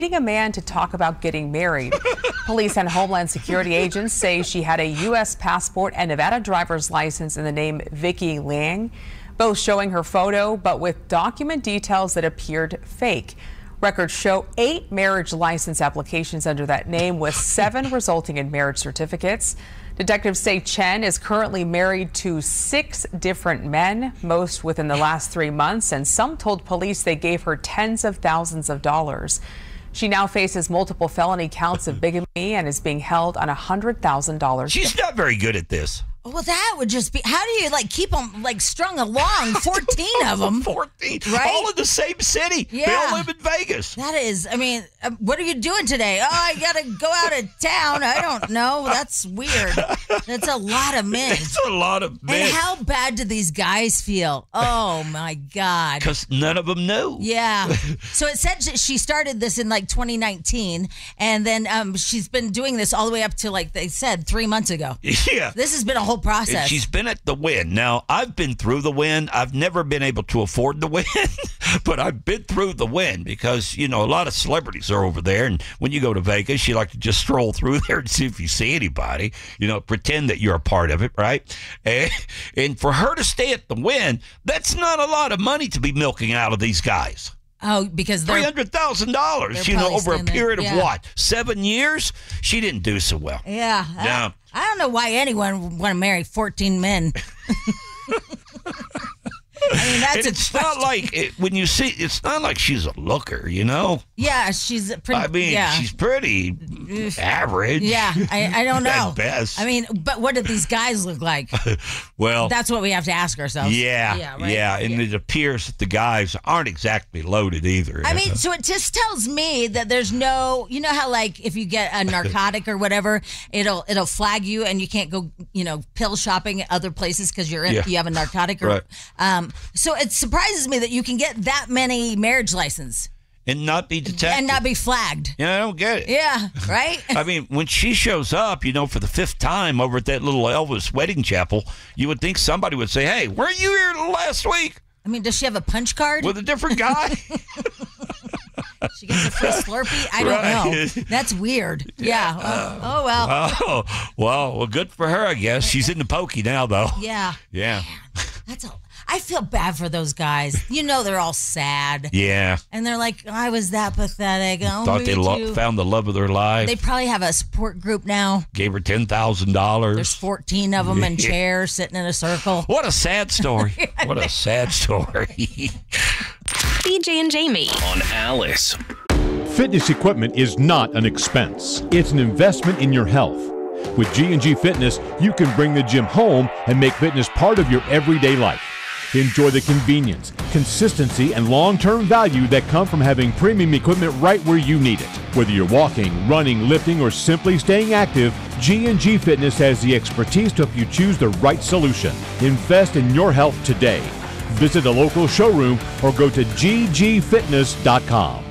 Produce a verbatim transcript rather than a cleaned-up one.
A man to talk about getting married. Police and Homeland Security agents say she had a U S passport and Nevada driver's license in the name Vicky Liang, both showing her photo, but with document details that appeared fake. Records show eight marriage license applications under that name, with seven resulting in marriage certificates. Detectives say Chen is currently married to six different men, most within the last three months, and some told police they gave her tens of thousands of dollars. She now faces multiple felony counts of bigamy and is being held on a one hundred thousand dollars. She's not very good at this. Well, that would just be, how do you like keep them like strung along? fourteen of them. fourteen. Right? All in the same city. Yeah. They all live in Vegas. That is, I mean, uh, what are you doing today? Oh, I got to go out of town. I don't know. That's weird. That's a lot of men. It's a lot of men. And how bad do these guys feel? Oh, my God. Because none of them knew. Yeah. So it said that she started this in like twenty nineteen, and then um, she's been doing this all the way up to, like they said, three months ago. Yeah. This has been a whole process. And she's been at the Wynn. Now, I've been through the Wynn. I've never been able to afford the Wynn, but I've been through the Wynn because, you know, a lot of celebrities are over there. And when you go to Vegas, you like to just stroll through there and see if you see anybody, you know, pretend that you're a part of it, right? And, and for her to stay at the Wynn, that's not a lot of money to be milking out of these guys. Oh, because they're three hundred thousand dollars, you know, over a period of yeah. what? Seven years? She didn't do so well. Yeah. Yeah. I, I don't know why anyone would want to marry fourteen men. I mean, that's and a it's question. not like, it, when you see, it's not like she's a looker, you know? Yeah, she's pretty. I mean, yeah. she's pretty average. Yeah, I, I don't know. At best. I mean, but what do these guys look like? Well, That's what we have to ask ourselves. yeah, Yeah, right? yeah, and Yeah. it appears that the guys aren't exactly loaded either. I mean, so it just tells me that there's no, you know how like if you get a narcotic or whatever, it'll it'll flag you and you can't go, you know, pill shopping at other places because you're in, Yeah. you have a narcotic. Or, Right. um, so it surprises me that you can get that many marriage license and not be detected. and not be flagged. Yeah, I don't get it. Yeah, right. I mean, when she shows up, you know, for the fifth time over at that little Elvis wedding chapel, you would think somebody would say, "Hey, weren't you here last week I mean, does she have a punch card? with a different guy?" She gets a free Slurpee? I don't Right. know. That's weird. Yeah. Oh, oh, well. Oh, well, well, good for her, I guess. She's in the pokey now, though. Yeah. Yeah. That's a. I feel bad for those guys. You know, they're all sad. Yeah. And they're like, I was that pathetic. Oh, Thought they me lo- too. found the love of their life. They probably have a support group now. Gave her ten thousand dollars. There's fourteen of them in chairs sitting in a circle. What a sad story. What a sad story. B J and Jamie on Alice. Fitness equipment is not an expense. It's an investment in your health. With G and G Fitness, you can bring the gym home and make fitness part of your everyday life. Enjoy the convenience, consistency, and long-term value that come from having premium equipment right where you need it. Whether you're walking, running, lifting, or simply staying active, G and G Fitness has the expertise to help you choose the right solution. Invest in your health today. Visit a local showroom or go to g g fitness dot com.